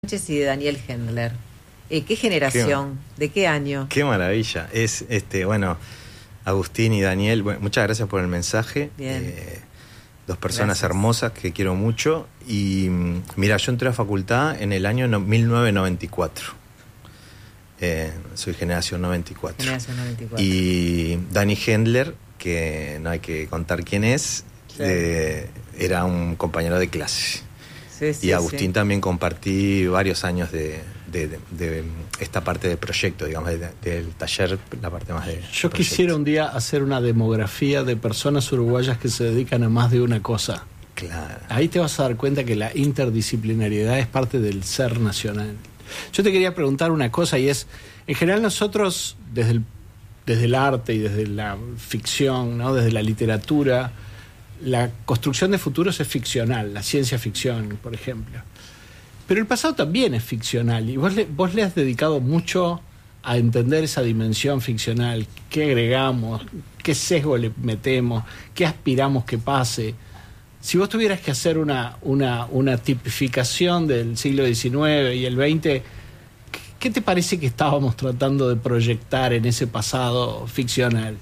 Sánchez y de Daniel Hendler. ¿Qué generación? ¿De qué año? Qué maravilla. Es bueno, Agustín y Daniel, bueno, muchas gracias por el mensaje. Bien. Dos personas Gracias. hermosas que quiero mucho. Y mira, yo entré a facultad en el año 1994. Soy generación 94. Generación 94. Y Dani Hendler, que no hay que contar quién es, Sí. era un compañero de clase. Sí, Y Agustín también compartí varios años de esta parte del proyecto, digamos, del taller, la parte más de Yo proyecto. quisiera un día hacer una demografía de personas uruguayas que se dedican a más de una cosa. Claro. Ahí te vas a dar cuenta que la interdisciplinariedad es parte del ser nacional. Yo te quería preguntar una cosa, y es, en general nosotros, desde el arte y desde la ficción, ¿no? Desde la literatura, la construcción de futuros es ficcional, la ciencia ficción, por ejemplo. Pero el pasado también es ficcional, y vos le has dedicado mucho a entender esa dimensión ficcional. ¿Qué agregamos? ¿Qué sesgo le metemos? ¿Qué aspiramos que pase? Si vos tuvieras que hacer una tipificación del siglo XIX y el XX, ¿qué te parece que estábamos tratando de proyectar en ese pasado ficcional?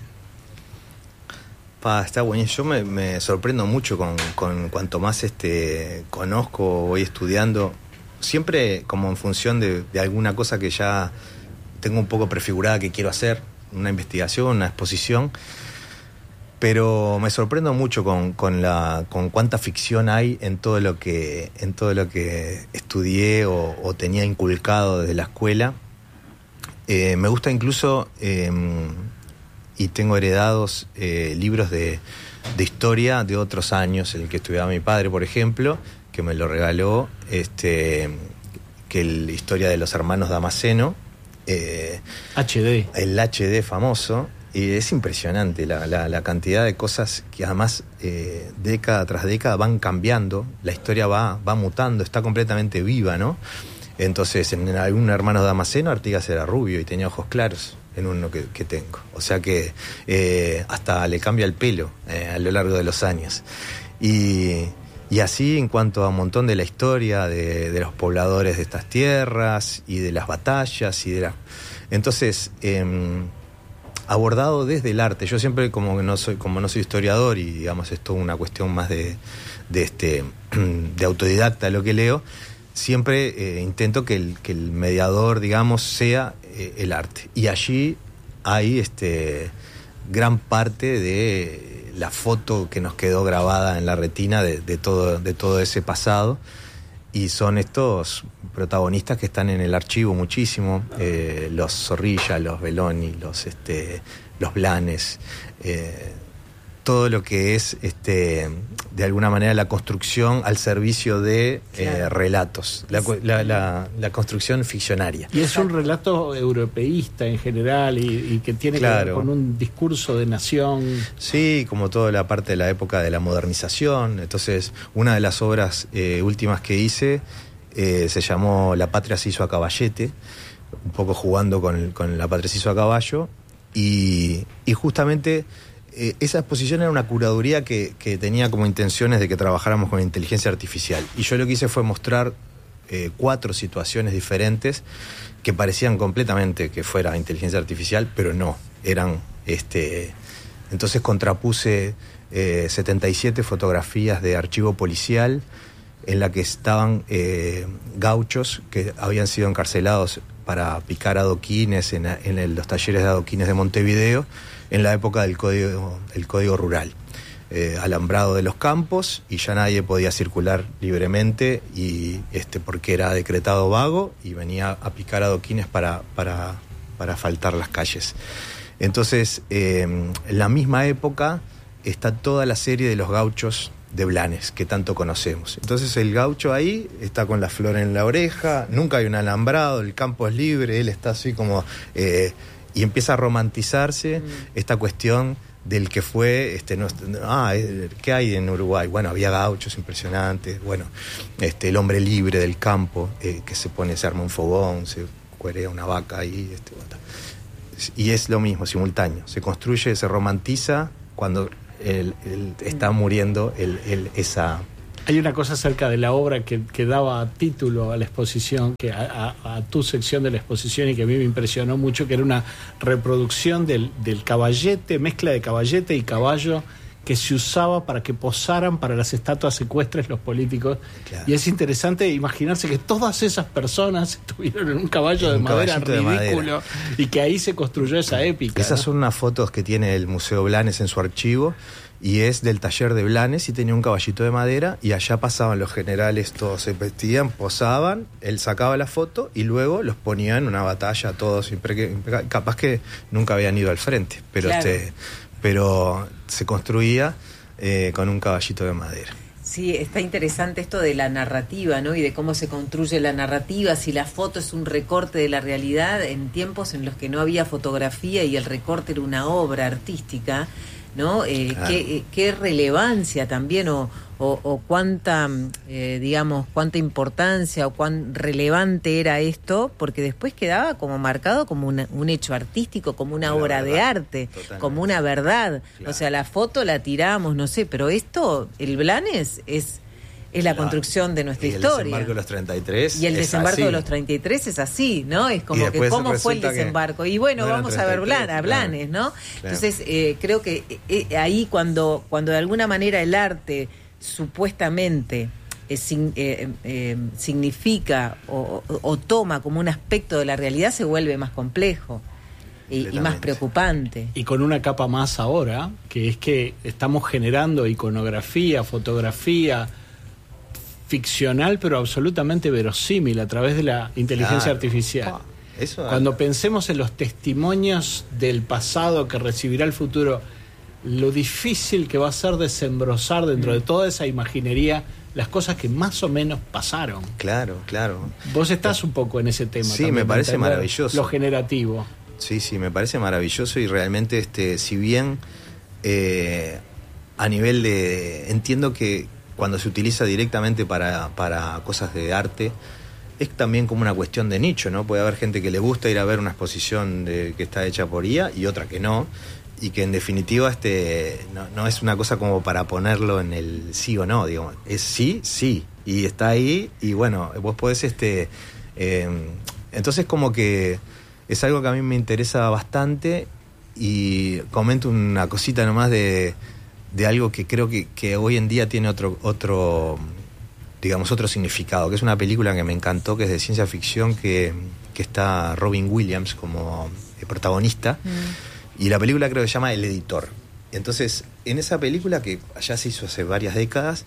Está buenísimo. Yo me sorprendo mucho con cuanto más conozco, voy estudiando, siempre como en función de alguna cosa que ya tengo un poco prefigurada que quiero hacer, una investigación, una exposición. Pero me sorprendo mucho con cuánta ficción hay en todo lo que estudié o tenía inculcado desde la escuela. Me gusta incluso, y tengo heredados libros de historia de otros años, el que estudiaba mi padre, por ejemplo, que me lo regaló, que la historia de los hermanos Damasceno, HD. el HD famoso. Y es impresionante la cantidad de cosas que además década tras década van cambiando, la historia va mutando, está completamente viva, ¿no? Entonces, en algún hermano Damasceno, Artigas era rubio y tenía ojos claros, en uno que tengo. O sea que hasta le cambia el pelo a lo largo de los años. Y así en cuanto a un montón de la historia de los pobladores de estas tierras y de las batallas Entonces, abordado desde el arte. Yo siempre, como no soy historiador, y digamos es toda una cuestión más de autodidacta lo que leo, siempre intento que el mediador, digamos, sea el arte. Y allí hay gran parte de la foto que nos quedó grabada en la retina de todo ese pasado. Y son estos protagonistas que están en el archivo muchísimo, los Zorrilla, los Belloni, los Blanes, todo lo que es de alguna manera la construcción al servicio de relatos, la construcción ficcionaria. Y es un relato europeísta en general y que tiene que ver con un discurso de nación. Sí, como toda la parte de la época de la modernización. Entonces, una de las obras últimas que hice se llamó La patria se hizo a caballete, un poco jugando con La patria se hizo a caballo, y justamente esa exposición era una curaduría que tenía como intenciones de que trabajáramos con inteligencia artificial. Y yo lo que hice fue mostrar 4 situaciones diferentes que parecían completamente que fuera inteligencia artificial, pero no, eran entonces contrapuse 77 fotografías de archivo policial en la que estaban gauchos que habían sido encarcelados para picar adoquines en los talleres de adoquines de Montevideo en la época del código rural, alambrado de los campos, y ya nadie podía circular libremente y porque era decretado vago y venía a picar adoquines para asfaltar las calles. Entonces, en la misma época está toda la serie de los gauchos de Blanes, que tanto conocemos. Entonces el gaucho ahí está con la flor en la oreja, nunca hay un alambrado, el campo es libre, él está así como... y empieza a romantizarse esta cuestión del que fue... ¿qué hay en Uruguay? Bueno, había gauchos impresionantes, bueno, el hombre libre del campo, que se arma un fogón, se cuerea una vaca ahí, y es lo mismo, simultáneo. Se construye, se romantiza cuando... está muriendo esa Hay una cosa acerca de la obra que daba título a la exposición, a tu sección de la exposición, y que a mí me impresionó mucho, que era una reproducción del caballete, mezcla de caballete y caballo, que se usaba para que posaran para las estatuas ecuestres los políticos. Claro. Y es interesante imaginarse que todas esas personas estuvieron en un caballo de madera ridículo, y que ahí se construyó esa épica. Esas son unas fotos que tiene el Museo Blanes en su archivo, y es del taller de Blanes, y tenía un caballito de madera, y allá pasaban los generales, todos se vestían, posaban, él sacaba la foto y luego los ponía en una batalla todos, capaz que nunca habían ido al frente, pero claro. Pero se construía con un caballito de madera. Sí, está interesante esto de la narrativa, ¿no? Y de cómo se construye la narrativa, si la foto es un recorte de la realidad en tiempos en los que no había fotografía y el recorte era una obra artística, ¿no? Claro. ¿Qué relevancia también o cuánta, digamos, cuánta importancia o cuán relevante era esto, porque después quedaba como marcado como un hecho artístico, como una obra de arte, totalmente. Como una verdad. Claro. O sea, la foto la tiramos, no sé, pero esto, el Blanes es la construcción de nuestra historia. El desembarco de los 33. Y el desembarco de los 33 es así, ¿no? Es como que cómo fue el desembarco. Y bueno, no vamos a ver Blanes, ¿no? Claro. Entonces, creo que ahí cuando de alguna manera el arte supuestamente significa o toma como un aspecto de la realidad, se vuelve más complejo y más preocupante. Y con una capa más ahora, que es que estamos generando iconografía, fotografía ficcional, pero absolutamente verosímil a través de la inteligencia artificial. Cuando pensemos en los testimonios del pasado que recibirá el futuro, lo difícil que va a ser desembrozar dentro de toda esa imaginería las cosas que más o menos pasaron. Claro. Vos estás un poco en ese tema. Sí, también, me parece maravilloso. Lo generativo. Sí, me parece maravilloso, y realmente si bien a nivel de... Entiendo que cuando se utiliza directamente para cosas de arte, es también como una cuestión de nicho, ¿no? Puede haber gente que le gusta ir a ver una exposición que está hecha por IA y otra que no, y que en definitiva no es una cosa como para ponerlo en el sí o no, digamos, es sí, y está ahí, y bueno, vos podés entonces como que es algo que a mí me interesa bastante, y comento una cosita nomás de algo que creo que hoy en día tiene otro significado, que es una película que me encantó, que es de ciencia ficción, que está Robin Williams como protagonista. Y la película creo que se llama El Editor. Entonces, en esa película, que ya se hizo hace varias décadas,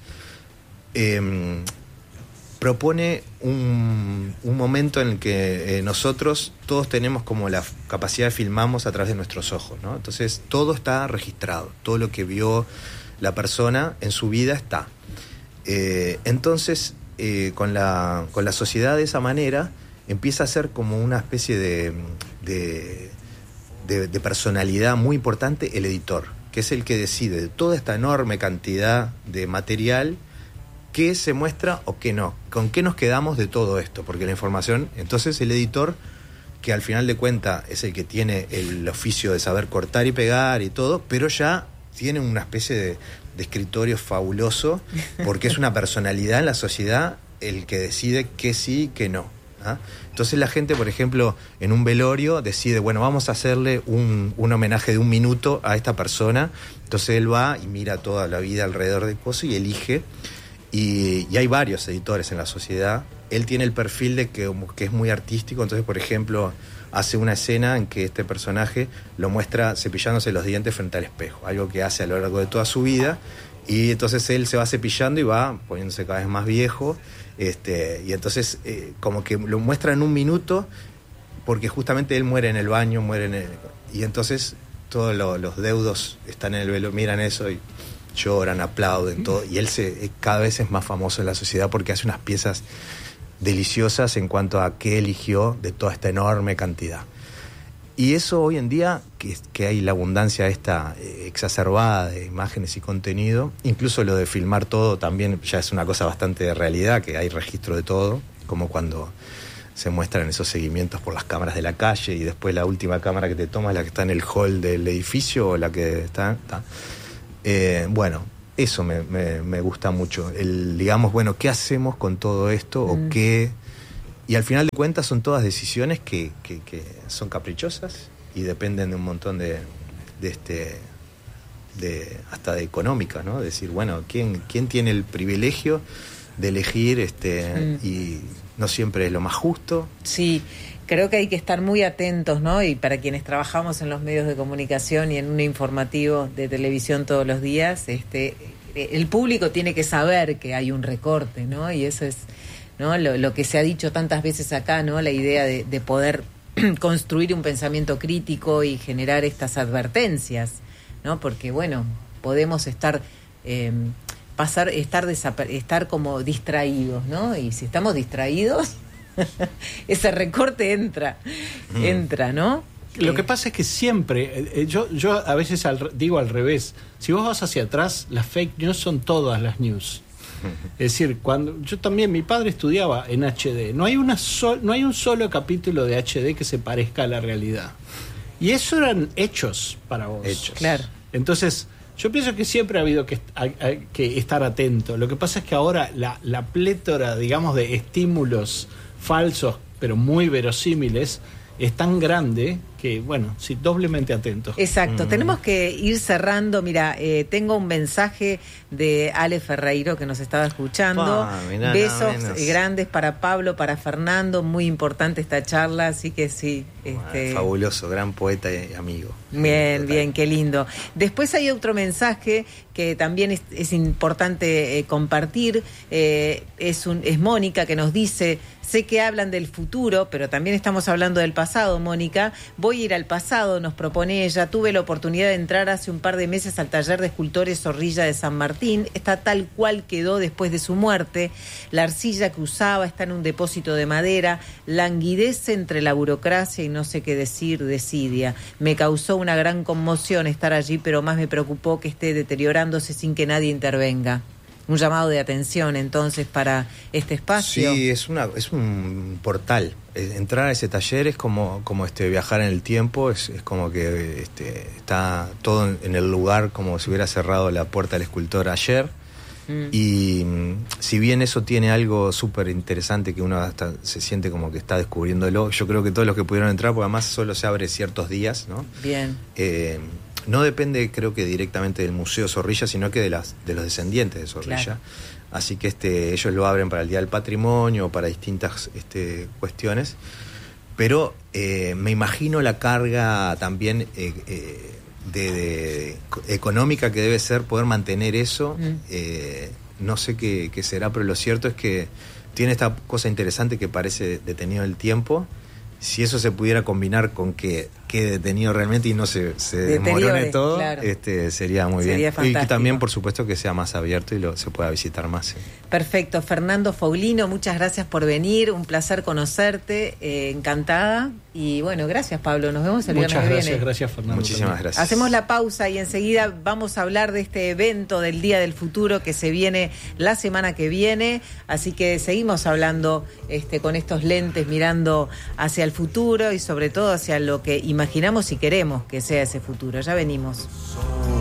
propone un momento en el que nosotros todos tenemos como la capacidad de filmarnos a través de nuestros ojos, ¿no? Entonces, todo está registrado. Todo lo que vio la persona en su vida está. Entonces, con la sociedad de esa manera, empieza a ser como una especie de personalidad muy importante el editor, que es el que decide de toda esta enorme cantidad de material qué se muestra o qué no, con qué nos quedamos de todo esto, porque la información, entonces el editor, que al final de cuentas es el que tiene el oficio de saber cortar y pegar y todo, pero ya tiene una especie de escritorio fabuloso, porque es una personalidad en la sociedad el que decide qué sí y qué no. ¿Ah? Entonces la gente, por ejemplo, en un velorio decide, bueno, vamos a hacerle un homenaje de 1 minuto a esta persona. Entonces él va y mira toda la vida alrededor del coso y elige, y hay varios editores en la sociedad. Él tiene el perfil de que es muy artístico, entonces, por ejemplo, hace una escena en que este personaje lo muestra cepillándose los dientes frente al espejo, algo que hace a lo largo de toda su vida, y entonces él se va cepillando y va poniéndose cada vez más viejo. Y entonces como que lo muestra en 1 minuto, porque justamente él muere en el baño, y entonces todos los deudos están en el velo, miran eso y lloran, aplauden, todo, y él cada vez es más famoso en la sociedad porque hace unas piezas deliciosas en cuanto a qué eligió de toda esta enorme cantidad. Y eso hoy en día, que hay la abundancia esta exacerbada de imágenes y contenido, incluso lo de filmar todo también ya es una cosa bastante de realidad, que hay registro de todo, como cuando se muestran esos seguimientos por las cámaras de la calle, y después la última cámara que te toma es la que está en el hall del edificio, o la que está. Bueno, eso me gusta mucho. Digamos, bueno, ¿qué hacemos con todo esto? O qué... Y al final de cuentas son todas decisiones que son caprichosas y dependen de un montón de hasta de económica, ¿no? Decir, bueno, ¿quién tiene el privilegio de elegir y no siempre es lo más justo? Sí, creo que hay que estar muy atentos, ¿no? Y para quienes trabajamos en los medios de comunicación y en un informativo de televisión todos los días, el público tiene que saber que hay un recorte, ¿no? Y eso es, ¿no? Lo que se ha dicho tantas veces acá, ¿no? La idea de poder construir un pensamiento crítico y generar estas advertencias, ¿no? Porque, bueno, podemos estar como distraídos, ¿no? Y si estamos distraídos, ese recorte entra, ¿no? Lo que pasa es que siempre, yo a veces digo al revés, si vos vas hacia atrás, las fake news son todas las news. Es decir, mi padre estudiaba en HD, no hay un solo capítulo de HD que se parezca a la realidad. Y eso eran hechos para vos. Hechos. Claro. Entonces, yo pienso que siempre ha habido que estar atento. Lo que pasa es que ahora la plétora, digamos, de estímulos falsos, pero muy verosímiles, es tan grande que, bueno, sí, doblemente atentos. Exacto, tenemos que ir cerrando. Mira, tengo un mensaje de Ale Ferreiro que nos estaba escuchando. Besos grandes para Pablo, para Fernando, muy importante esta charla, así que sí. Fabuloso, gran poeta y amigo. Bien, qué lindo. Después hay otro mensaje que también es importante compartir, es Mónica que nos dice: sé que hablan del futuro, pero también estamos hablando del pasado, Mónica. Voy a ir al pasado, nos propone ella. Tuve la oportunidad de entrar hace un par de meses al taller de escultores Zorrilla de San Martín. Está tal cual quedó después de su muerte. La arcilla que usaba está en un depósito de madera. Languidece entre la burocracia y no sé qué decir, desidia. Me causó una gran conmoción estar allí, pero más me preocupó que esté deteriorándose sin que nadie intervenga. Un llamado de atención entonces para este espacio. Sí, es un portal. Entrar a ese taller es como viajar en el tiempo, es como que está todo en el lugar como si hubiera cerrado la puerta del escultor ayer. Y si bien eso tiene algo súper interesante que uno hasta se siente como que está descubriéndolo, yo creo que todos los que pudieron entrar, porque además solo se abre ciertos días, ¿no? Bien. No depende, creo que directamente del Museo Zorrilla, sino que de los descendientes de Zorrilla. Claro. Así que ellos lo abren para el Día del Patrimonio, para distintas cuestiones. Pero me imagino la carga también de económica que debe ser poder mantener eso. No sé qué será, pero lo cierto es que tiene esta cosa interesante que parece detenido el tiempo. Si eso se pudiera combinar con que quede detenido realmente y no se desmorone todo, claro. Sería muy bien. Fantástico. Y también, por supuesto, que sea más abierto y se pueda visitar más. ¿Sí? Perfecto. Fernando Foulino, muchas gracias por venir. Un placer conocerte. Encantada. Y bueno, gracias, Pablo. Nos vemos el viernes que viene. Gracias, Fernando. Muchísimas gracias. Hacemos la pausa y enseguida vamos a hablar de este evento del Día del Futuro que se viene la semana que viene. Así que seguimos hablando con estos lentes, mirando hacia el futuro y sobre todo hacia lo que imaginamos y queremos que sea ese futuro. Ya venimos.